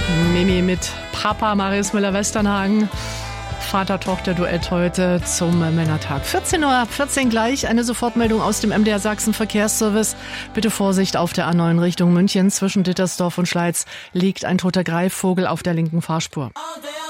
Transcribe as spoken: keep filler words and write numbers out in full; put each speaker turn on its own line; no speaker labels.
Mimi mit Papa, Marius Müller-Westernhagen. Vater-Tochter-Duett heute zum Männertag. vierzehn Uhr vierzehn gleich, eine Sofortmeldung aus dem M D R Sachsen Verkehrsservice. Bitte Vorsicht auf der A neun Richtung München. Zwischen Dittersdorf und Schleiz liegt ein toter Greifvogel auf der linken Fahrspur.